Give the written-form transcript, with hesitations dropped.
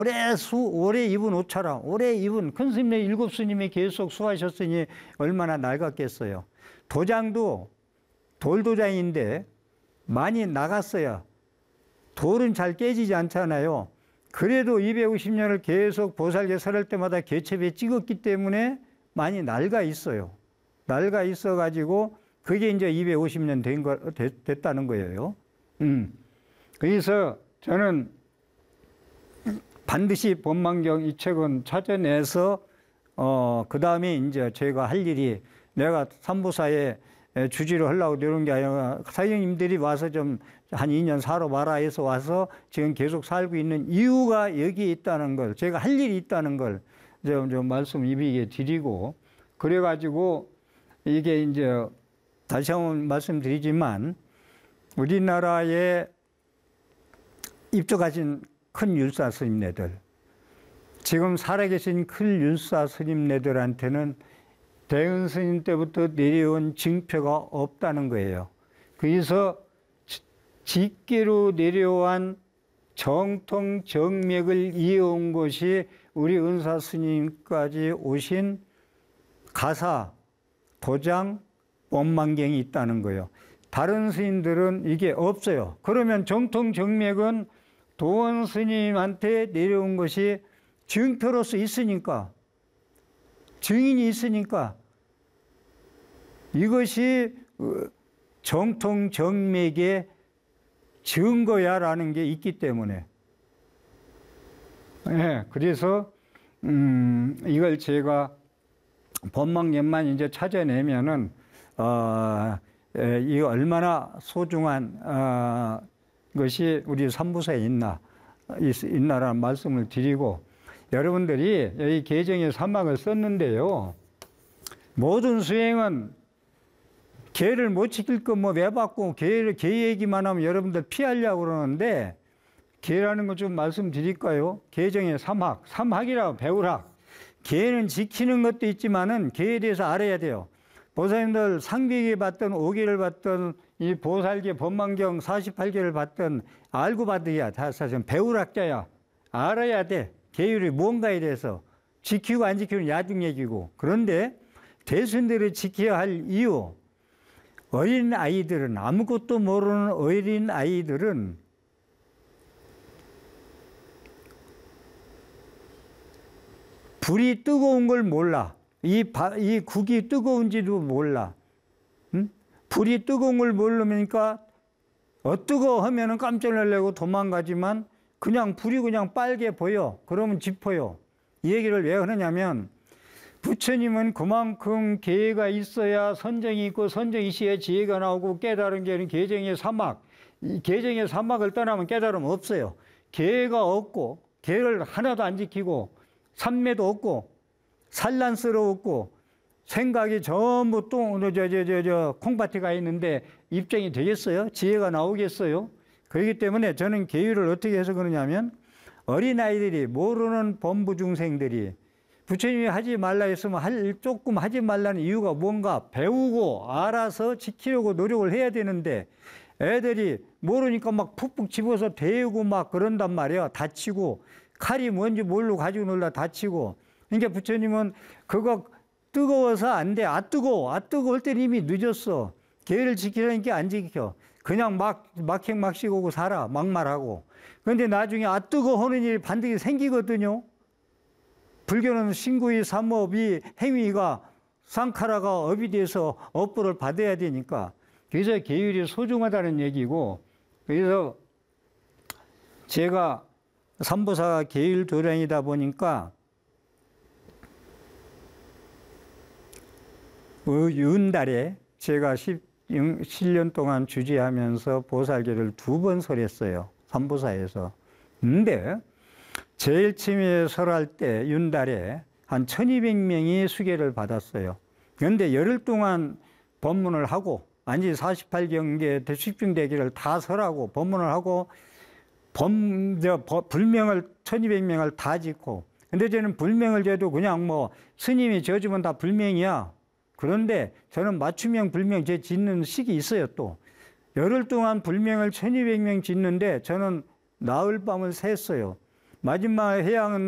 오래 입은 옷처럼, 오래 입은 큰 스님네 7스님이 계속 수하셨으니 얼마나 낡았겠어요. 도장도 돌도장인데 많이 나갔어요. 돌은 잘 깨지지 않잖아요. 그래도 250년을 계속 보살계 설할 때마다 개첩에 찍었기 때문에 많이 낡아 있어요. 낡아 있어가지고 그게 이제 250년 됐다는 거예요. 그래서 저는 반드시 법망경 이 책은 찾아내서 그 다음에 이제 제가 할 일이 내가 삼보사에 주지를 하려고 이런 게 아니라 사장님들이 와서 좀 한 2년 살아 봐라 해서 와서 지금 계속 살고 있는 이유가 여기에 있다는 걸, 제가 할 일이 있다는 걸 좀 말씀 이비게 드리고, 그래가지고 이게 이제 다시 한번 말씀드리지만 우리나라에 입적하신 큰 율사 스님네들, 지금 살아계신 큰 율사 스님네들한테는 대은 스님 때부터 내려온 증표가 없다는 거예요. 그래서 직계로 내려온 정통 정맥을 이어온 것이 우리 은사 스님까지 오신 가사, 도장, 원망경이 있다는 거예요. 다른 스님들은 이게 없어요. 그러면 정통 정맥은 도원 스님한테 내려온 것이 증표로서 있으니까, 증인이 있으니까 이것이 정통 정맥의 증거야라는 게 있기 때문에, 네, 그래서 이걸 제가 법망경만 이제 찾아내면은 이거 얼마나 소중한 것이 우리 삼부사에 있나라는 말씀을 드리고, 여러분들이 여기 계정에 사막을 썼는데요, 모든 수행은 계를 못 지킬 거 뭐 왜 받고 계 얘기만 하면 여러분들 피하려고 그러는데, 계라는 거 좀 말씀드릴까요? 계정의 삼학이라고 배우락. 계는 지키는 것도 있지만은 계에 대해서 알아야 돼요. 보살님들 상비계 받든 5계를 받든 이 보살계 법망경 48계를 받든 알고 받으야 다 사실 배우락자야. 알아야 돼. 계율이 뭔가에 대해서. 지키고 안 지키는 야중 얘기고. 그런데 대순들이 지켜야 할 이유, 어린 아이들은, 아무것도 모르는 어린 아이들은 불이 뜨거운 걸 몰라. 이 국이 뜨거운지도 몰라. 응? 불이 뜨거운 걸 모르니까 뜨거워 하면은 깜짝 놀라고 도망가지만 그냥 불이 그냥 빨개 보여. 그러면 짚어요. 이 얘기를 왜 하느냐면, 부처님은 그만큼 계가 있어야 선정이 있고, 선정이 있어야 지혜가 나오고, 깨달은 게 계정의 사막. 이 계정의 사막을 떠나면 깨달음 없어요. 계가 없고, 계를 하나도 안 지키고, 삼매도 없고, 산란스러웠고, 생각이 전부 콩밭에 있는데 입증이 되겠어요? 지혜가 나오겠어요? 그렇기 때문에 저는 계율을 어떻게 해서 그러냐면, 어린아이들이, 모르는 범부 중생들이 부처님이 하지 말라 했으면 조금 하지 말라는 이유가 뭔가 배우고 알아서 지키려고 노력을 해야 되는데, 애들이 모르니까 막 푹푹 집어서 대고 막 그런단 말이야. 다치고, 칼이 뭔지 모르고 가지고 놀라 다치고. 그러니까 부처님은 그거 뜨거워서 안 돼. 뜨거울 때는 이미 늦었어. 계를 지키려니까 안 지켜. 그냥 막행막식 오고 살아. 막말하고. 그런데 나중에 뜨거워 하는 일이 반드시 생기거든요. 불교는 신구의 삼업이 행위가 상카라가 업이 돼서 업보를 받아야 되니까, 그래서 계율이 소중하다는 얘기고, 그래서 제가 삼보사가 계율 도량이다 보니까 윤달에 제가 7년 동안 주지하면서 보살계를 2번 설했어요. 삼보사에서. 근데 제일 처음에 설할 때 윤달에 한 1200명이 수계를 받았어요. 그런데 열흘 동안 법문을 하고, 완전히 48경계 십중대기를 다 설하고 법문을 하고 불명을 1200명을 다 짓고. 근데 저는 불명을 져도 그냥 뭐 스님이 져주면 다 불명이야. 그런데 저는 맞춤형 불명 제 짓는 식이 있어요. 또 열흘 동안 불명을 1200명 짓는데 저는 나흘 밤을 샜어요. 마지막 해양은